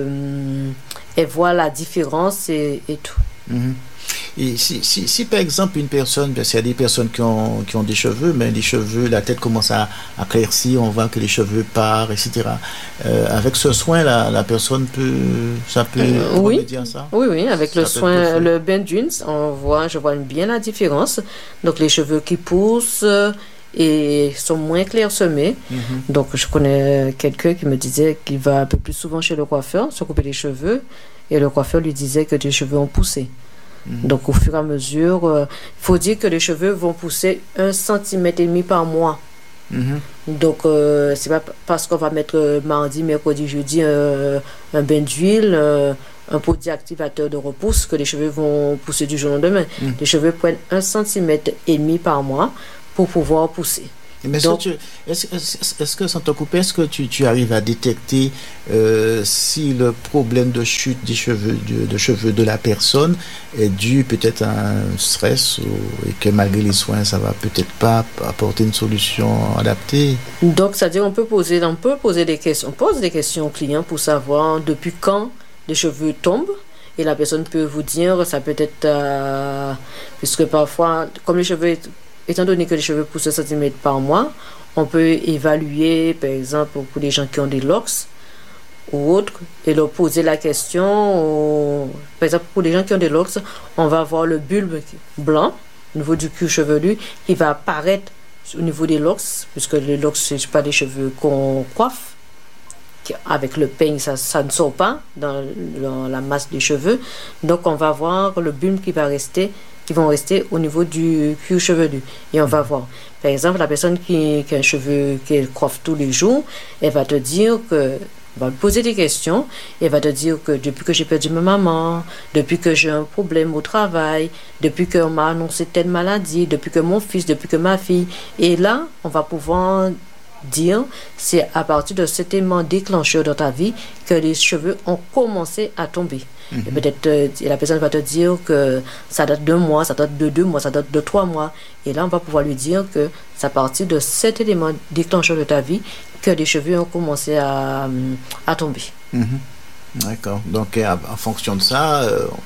voit la différence et tout.
Et si par exemple une personne, parce qu'il y a des personnes qui ont des cheveux, mais les cheveux, la tête commence à éclaircir, on voit que les cheveux partent, etc. Avec ce soin, la personne peut
oui,
dire ça?
Oui, avec le soin, le Benduin, je vois bien la différence. Donc les cheveux qui poussent et sont moins clairsemés. Donc je connais quelqu'un qui me disait qu'il va un peu plus souvent chez le coiffeur, se couper les cheveux, et le coiffeur lui disait que les cheveux ont poussé. Donc au fur et à mesure, il faut dire que les cheveux vont pousser 1,5 cm par mois. Donc, c'est pas parce qu'on va mettre mardi, mercredi, jeudi un bain d'huile, un produit activateur de repousse que les cheveux vont pousser du jour au lendemain. Les cheveux prennent 1,5 cm par mois pour pouvoir pousser.
Mais donc, est-ce que sans te couper, est-ce que tu arrives à détecter si le problème de chute des cheveux, de cheveux de la personne est dû peut-être à un stress et que malgré les soins, ça va peut-être pas apporter une solution adaptée?
Donc, c'est-à-dire on peut poser des questions, on pose des questions aux clients pour savoir depuis quand les cheveux tombent. Et la personne peut vous dire, ça peut être, puisque parfois, comme les cheveux, étant donné que les cheveux poussent 1 cm par mois, on peut évaluer, par exemple, pour les gens qui ont des locks ou autres, et leur poser la question. Par exemple, pour les gens qui ont des locks, on va avoir le bulbe blanc au niveau du cuir chevelu qui va apparaître au niveau des locks, puisque les locks, ce n'est pas des cheveux qu'on coiffe. Avec le peigne, ça ne sort pas dans la masse des cheveux. Donc, on va voir le bulbe qui vont rester au niveau du cuir chevelu. Et on va voir. Par exemple, la personne qui a un cheveu qu'elle coiffe tous les jours, elle va te dire que, on va lui poser des questions, et elle va te dire que depuis que j'ai perdu ma maman, depuis que j'ai un problème au travail, depuis qu'on m'a annoncé telle maladie, depuis que mon fils, depuis que ma fille. Et là, on va pouvoir dire, c'est à partir de cet élément déclencheur dans ta vie que les cheveux ont commencé à tomber. Et peut-être la personne va te dire que ça date d'1 mois, ça date de 2 mois, ça date de 3 mois. Et là, on va pouvoir lui dire que c'est à partir de cet élément déclencheur de ta vie que les cheveux ont commencé à tomber.
D'accord. Donc, en fonction de ça,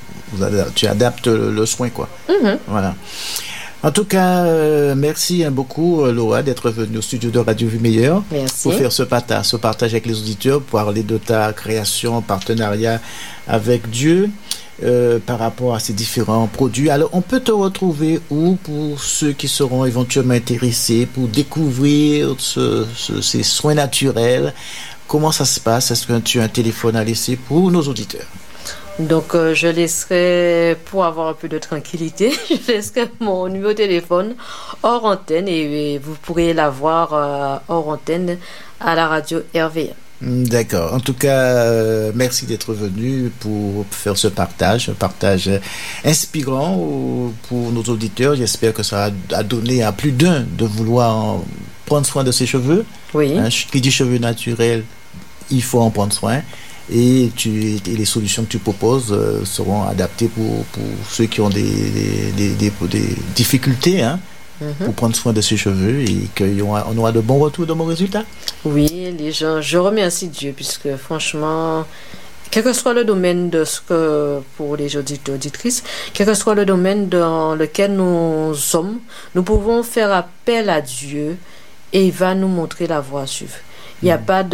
tu adaptes le soin, quoi. Voilà. En tout cas, merci beaucoup, Laura, d'être venue au studio de Radio Vie Meilleure pour faire ce partage avec les auditeurs, pour parler de ta création, partenariat avec Dieu par rapport à ces différents produits. Alors, on peut te retrouver où pour ceux qui seront éventuellement intéressés pour découvrir ces soins naturels? Comment ça se passe? Est-ce que tu as un téléphone à laisser pour nos auditeurs?
Donc, je laisserai, pour avoir un peu de tranquillité, je laisserai mon numéro de téléphone hors antenne et vous pourrez l'avoir hors antenne à la radio RVM.
D'accord. En tout cas, merci d'être venu pour faire ce partage, un partage inspirant pour nos auditeurs. J'espère que ça a donné à plus d'un de vouloir prendre soin de ses cheveux.
Oui.
Qui dit cheveux naturels, il faut en prendre soin. Et les solutions que tu proposes seront adaptées pour ceux qui ont des difficultés pour prendre soin de ses cheveux et qu'on aura de bons retours, de bons résultats.
Oui, les gens, je remercie Dieu puisque franchement, quel que soit le domaine pour les auditeurs, auditrices, quel que soit le domaine dans lequel nous sommes, nous pouvons faire appel à Dieu et il va nous montrer la voie à suivre. Il n'y a pas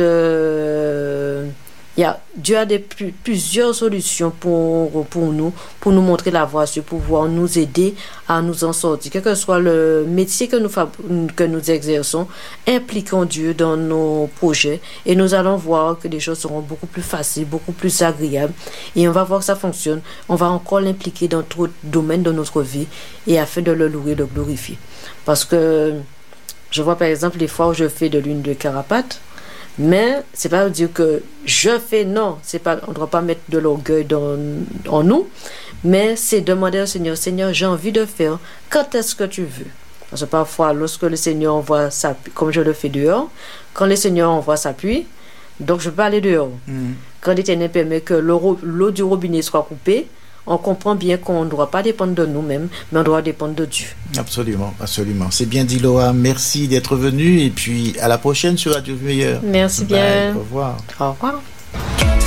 de... Dieu a plusieurs solutions pour nous montrer la voie, pour pouvoir nous aider à nous en sortir. Quel que soit le métier que nous exerçons, impliquons Dieu dans nos projets et nous allons voir que les choses seront beaucoup plus faciles, beaucoup plus agréables et on va voir que ça fonctionne. On va encore l'impliquer dans d'autres domaines de notre vie et afin de le louer, de le glorifier. Parce que je vois par exemple les fois où je fais de l'huile de carapate. Mais c'est pas dire que je fais, non, c'est pas, on ne doit pas mettre de l'orgueil en nous, mais c'est demander au Seigneur, Seigneur, j'ai envie de faire, quand est-ce que tu veux? Parce que parfois, lorsque le Seigneur envoie sa pluie, comme je le fais dehors, quand le Seigneur envoie sa pluie, donc je peux aller dehors. Quand l'Éternel permet que l'eau du robinet soit coupée, on comprend bien qu'on ne doit pas dépendre de nous-mêmes, mais on doit dépendre de Dieu.
Absolument, absolument. C'est bien dit, Laura. Merci d'être venue et puis à la prochaine sur Radio Meilleure.
Merci bien.
Bye. Au revoir.
Au revoir.